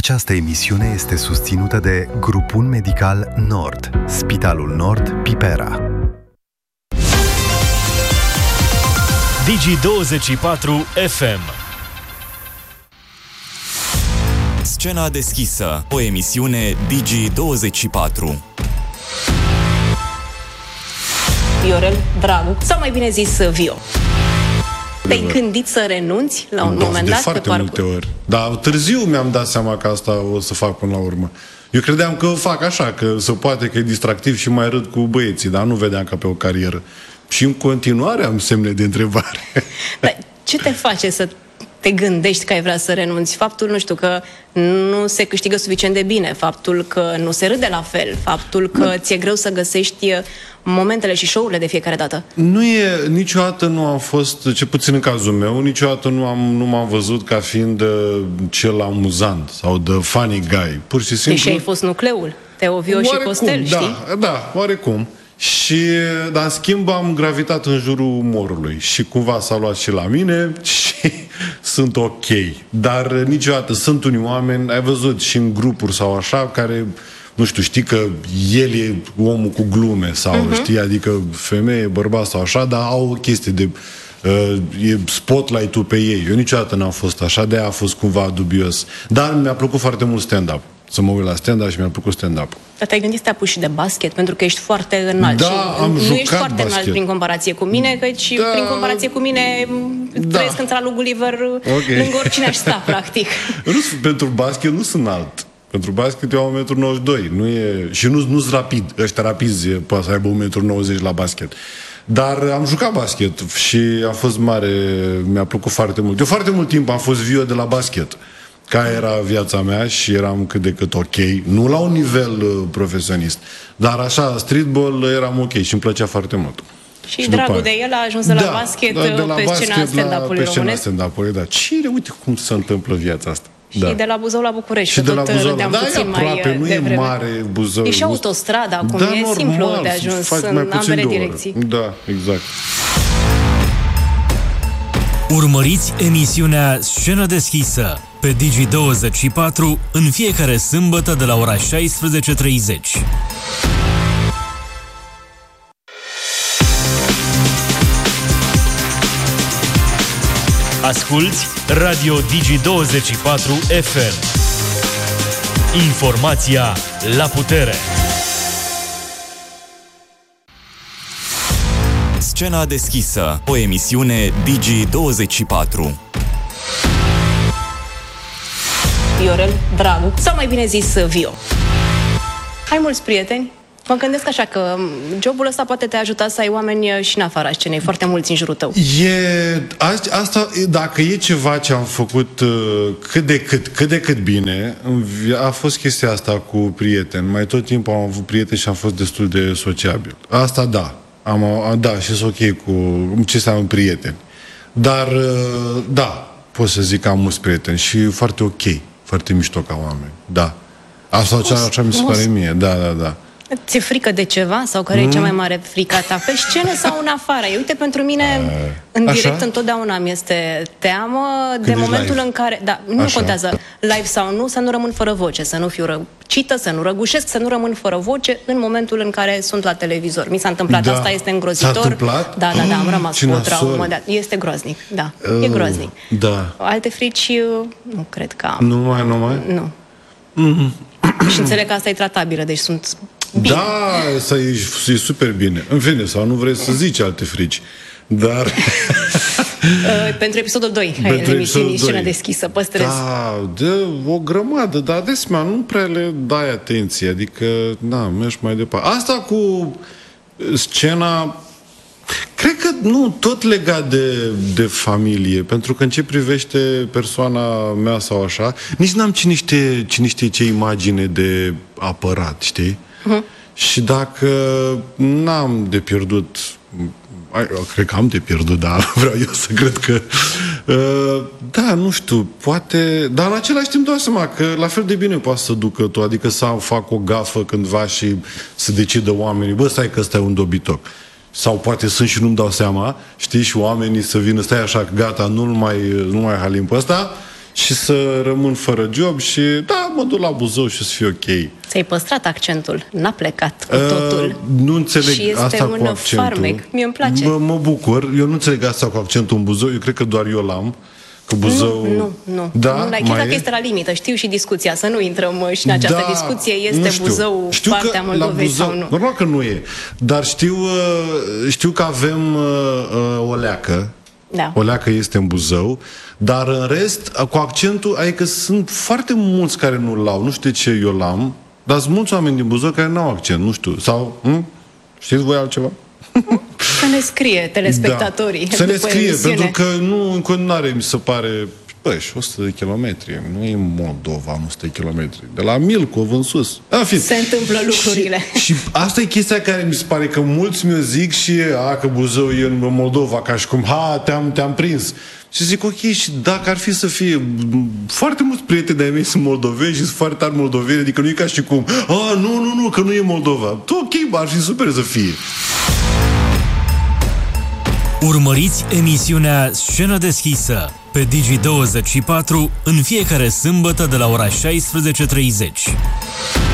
Această emisiune este susținută de Grupul Medical Nord, Spitalul Nord, Pipera. Digi24 FM. Scena deschisă, o emisiune Digi24. Viorel Dragu, sau mai bine zis Vio. Te-ai gândit să renunți la un moment dat de foarte multe ori. Dar târziu mi-am dat seama că asta o să fac până la urmă. Eu credeam că fac așa, că se poate, că e distractiv și mai râd cu băieții, dar nu vedeam ca pe o carieră. Și în continuare am semne de întrebare. Dar ce te face să te gândești că ai vrea să renunți? Faptul, nu știu, că nu se câștigă suficient de bine, faptul că nu se râde la fel, faptul că ți-e greu să găsești momentele și show-urile de fiecare dată. Niciodată nu am fost, ce puțin în cazul meu, niciodată nu m-am văzut ca fiind cel amuzant sau de funny guy. Pur și simplu. Deși ai fost nucleul, Teo, Vio și Costel, știi? Da, oarecum. Dar în schimb am gravitat în jurul umorului și cumva s-a luat și la mine și sunt ok. Dar niciodată sunt unii oameni, ai văzut și în grupuri sau așa, care, nu știu, știi că el e omul cu glume sau știi, adică femeie, bărbat sau așa, dar au o chestie de e spotlight-ul pe ei. Eu niciodată n-am fost așa, de-aia a fost cumva dubios. Dar mi-a plăcut foarte mult stand-up. Să mă uit la stand-up și mi-a plăcut stand-up. Dar te-ai gândit să te apuci și de basket? Pentru că ești foarte înalt. Da, și am nu jucat ești foarte basket. înalt prin comparație cu mine, căci prin comparație cu mine trăiesc în țara lui Gulliver, lângă oricine aș sta, practic. Pentru basket nu sunt înalt. Pentru basket eu am 1,92 m. Și nu-s rapid. Ăștia rapizi poate să aibă 1,90 m la basket. Dar am jucat basket și a fost mare, mi-a plăcut foarte mult. Eu foarte mult timp am fost Vio de la basket. Ca era viața mea și eram cât de cât ok. Nu la un nivel profesionist. Dar așa, streetball eram ok și îmi plăcea foarte mult. Și dragul de el a ajuns de la basket pe scena stand-up-ului românesc. Stand-up-ului, da. Cine, uite cum se întâmplă viața asta. Și de la Buzău la București. Și de la Buzău. Da, puțin aproape, nu e mare Buzău. E și autostrada, acum e normal, simplu de ajuns în ambele direcții. Da, exact. Urmăriți emisiunea Scenă deschisă pe Digi24 în fiecare sâmbătă de la ora 16:30. Asculți Radio Digi24 FM. Informația la putere. Scena deschisă, o emisiune Digi24. Viorel Dragu, sau mai bine zis Vio. Ai mulți prieteni? Mă gândesc așa că jobul ăsta poate te ajuta să ai oameni și în afara scenei, foarte mulți în jurul tău. Asta, dacă e ceva ce am făcut cât de cât bine, a fost chestia asta cu prieteni. Mai tot timpul am avut prieteni și am fost destul de sociabil. Asta da. Da, și sunt ok cu ce înseamnă prieteni. Dar, da, pot să zic că am mulți prieteni și foarte ok, foarte mișto ca oameni. Da. Asta așa mi se pare mie. Da. Ți-e frică de ceva? Sau care e cea mai mare frică ta? Pe scenă sau în afară? Uite, pentru mine, în direct, întotdeauna mi este teamă de momentul în care... Da, nu contează live sau nu, să nu rămân fără voce, să nu fiu răcită, să nu răgușesc, să nu rămân fără voce în momentul în care sunt la televizor. Mi s-a întâmplat, asta este îngrozitor. S-a întâmppat? Da, am rămas cu o traumă. Este groaznic, da, e groaznic. Da. Alte frici, nu cred că am. Nu? Nu. Și înțeleg că asta e tratabilă, deci sunt... Bine. Da, e super bine. În fine, sau nu vrei să zici alte frici. Dar... pentru episodul 2 ai emisiunii Scenă deschisă, păstrez. Da, de o grămadă, dar adesea nu prea le dai atenție. Adică, mergi mai departe. Asta cu scena... Cred că nu, tot legat de familie, pentru că în ce privește persoana mea sau așa, nici n-am cine știe ce imagine de apărat, știi? Și dacă n-am de pierdut, cred că am de pierdut, dar vreau eu să cred că da, nu știu, poate, dar în același timp dau seama că la fel de bine poate să ducă tot, adică să fac o gafă cândva și să decidă oamenii, stai că ăsta e un dobitoc. Sau poate sunt și nu-mi dau seama, știi, și oamenii să vină, stai așa, gata, nu mai halim pe ăsta, și să rămân fără job și da, mă duc la Buzău și o să fie ok. Ți-ai păstrat accentul, n-a plecat cu totul. Nu înțeleg și este asta un cu accentul. farmec. Mie îmi place. Mă bucur. Eu nu înțeleg asta cu accentul în Buzău. Eu cred că doar eu l-am. Că Buzău... Nu. Da? Chiar dacă este la limită, știu și discuția, să nu intrăm și în această discuție, este Buzău partea Moldovei sau nu? Normal că nu e. Dar știu că avem o leacă. Da. O leacă este în Buzău, dar în rest, cu accentul, adică sunt foarte mulți care nu l-au. Nu știu de ce eu l-am, dar sunt mulți oameni din Buzău care n-au accent, nu știu. Sau, știți voi altceva? Să ne scrie telespectatorii. Da. Să ne scrie, emisiune. pentru că nu, în continuare mi se pare... Păi, și 100 de kilometri. Nu e Moldova, 100 de kilometri. De la Milcov în sus. Se întâmplă lucrurile. Și asta e chestia care mi se pare că mulți mi-o zic și că Buzău e în Moldova, ca și cum, te-am prins. Și zic, ok, și dacă ar fi să fie foarte mulți prieteni de-ai mei sunt moldoveni și sunt foarte tari moldoveni, adică nu e ca și cum, nu, că nu e Moldova. Ok, ar fi super să fie. Urmăriți emisiunea Scenă deschisă pe Digi24 în fiecare sâmbătă de la ora 16:30.